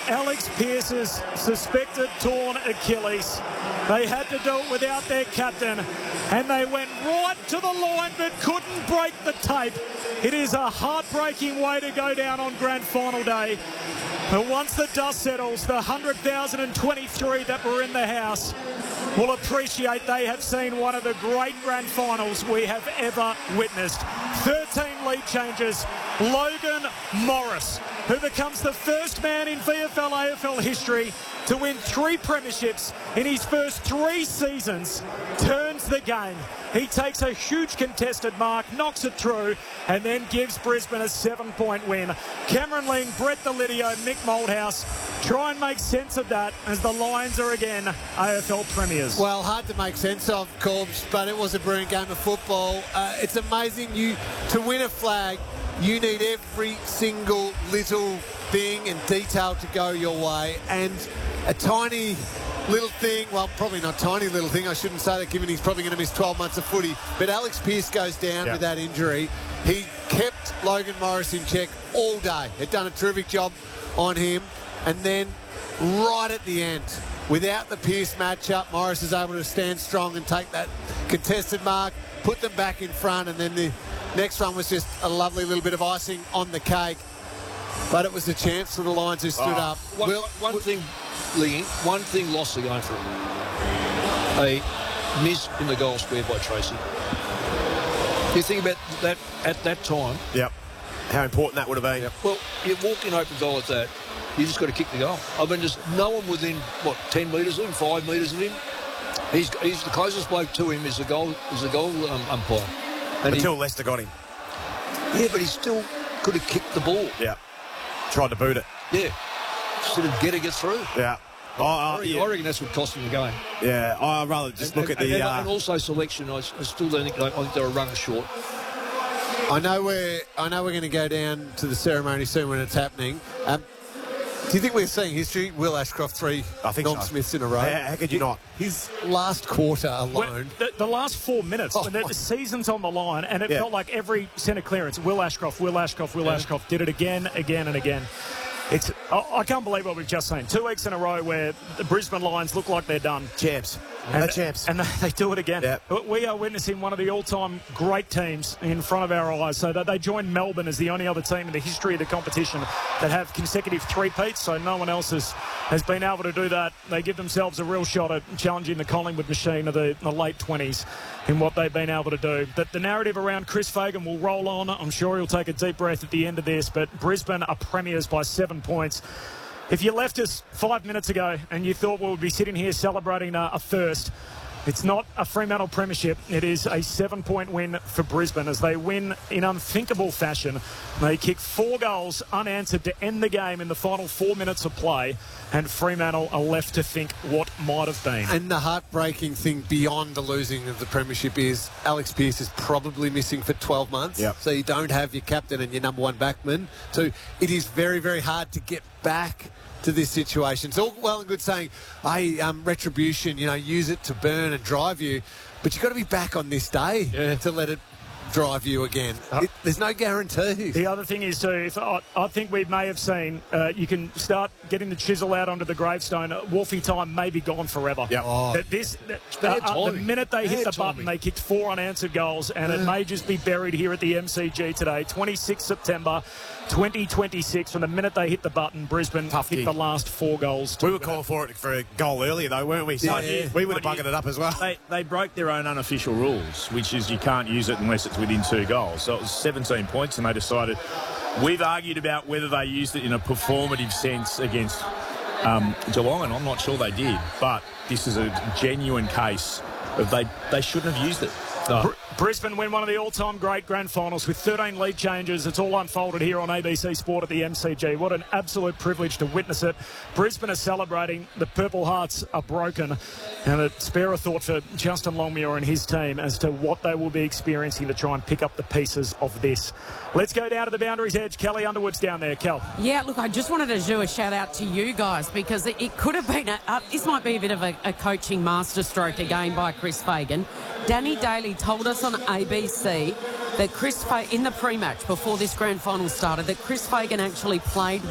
Alex Pearce's suspected torn Achilles. They had to do it without their captain, and they went right to the line but couldn't break the tape. It is a heartbreaking way to go down on grand final day. But once the dust settles, the 100,023 that were in the house will appreciate they have seen one of the great grand finals we have ever witnessed. 13 lead changes. Logan Morris, who becomes the first man in VFL AFL history to win 3 premierships in his first 3 seasons, turns the game. He takes a huge contested mark, knocks it through, and then gives Brisbane a 7-point win. Cameron Ling, Brett Delidio, Mick Malthouse try and make sense of that as the Lions are again AFL premiers. Well, hard to make sense of, Corbs, but it was a brilliant game of football. It's amazing to win a flag. You need every single little thing and detail to go your way, and a tiny little thing, well, probably not tiny little thing, I shouldn't say that given he's probably going to miss 12 months of footy, but Alex Pearce goes down with that injury. He kept Logan Morris in check all day. They'd done a terrific job on him, and then right at the end, without the Pearce matchup, Morris is able to stand strong and take that contested mark, put them back in front, and then the next one was just a lovely little bit of icing on the cake. But it was a chance for the Lions who stood up. One thing, Lee, one thing lost the game for him. A miss in the goal square by Tracy. You think about that at that time. Yep. How important that would have been. Yep. Well, you walk in open goal at that, you just got to kick the goal. I mean, there's no one within, 10 metres of him, 5 metres of him. He's the closest bloke to him is the goal umpire. And until Leicester got him. Yeah, but he still could have kicked the ball. Yeah. Tried to boot it. Yeah. Sort of get through. Yeah. I reckon that's what cost him the game. Yeah, I'd rather just look at the... And also selection, I still don't think... I think they were running short. I know we're going to go down to the ceremony soon when it's happening. Do you think we're seeing history? Will Ashcroft 3 Norm Smiths in a row? How could you not? His last quarter alone. The last 4 minutes, when the season's on the line, and it felt like every centre clearance, Will Ashcroft did it again and again. I can't believe what we've just seen. 2 weeks in a row where the Brisbane Lions look like they're done. Champs. And champs. And they do it again. Yep. We are witnessing one of the all-time great teams in front of our eyes. So they join Melbourne as the only other team in the history of the competition that have consecutive three-peats. So no one else has been able to do that. They give themselves a real shot at challenging the Collingwood machine of the late 20s in what they've been able to do. But the narrative around Chris Fagan will roll on. I'm sure he'll take a deep breath at the end of this. But Brisbane are premiers by 7 points. If you left us 5 minutes ago and you thought we would be sitting here celebrating a first, it's not a Fremantle premiership. It is a 7-point win for Brisbane as they win in unthinkable fashion. They kick 4 goals unanswered to end the game in the final 4 minutes of play, and Fremantle are left to think what might have been. And the heartbreaking thing beyond the losing of the premiership is Alex Pearce is probably missing for 12 months. Yep. So you don't have your captain and your number 1 backman. So it is very, very hard to get back to this situation. It's all well and good saying, hey, retribution, use it to burn and drive you, but you've got to be back on this day to let it drive you again. There's no guarantee. The other thing is, too, I think we may have seen, you can start getting the chisel out onto the gravestone. Wolfie time may be gone forever. Yep. The minute they hit the button, they kicked 4 unanswered goals, and it may just be buried here at the MCG today. 26 September 2026, from the minute they hit the button, Brisbane hit the last 4 goals. We were calling for a goal earlier, though, weren't we? So we would have buggered it up as well. They broke their own unofficial rules, which is you can't use it unless it's within 2 goals. So it was 17 points, and they decided... We've argued about whether they used it in a performative sense against Geelong, and I'm not sure they did. But this is a genuine case of they shouldn't have used it. No. Brisbane win one of the all-time great grand finals with 13 lead changes. It's all unfolded here on ABC Sport at the MCG. What an absolute privilege to witness it. Brisbane are celebrating. The Purple Hearts are broken. And spare a thought for Justin Longmuir and his team as to what they will be experiencing to try and pick up the pieces of this. Let's go down to the Boundaries Edge. Kelly Underwood's down there. Kel. Yeah, look, I just wanted to do a shout-out to you guys because it could have been this might be a bit of a coaching masterstroke again by Chris Fagan. Danny Daly told us on ABC that in the pre-match before this grand final started, that Chris Fagan actually played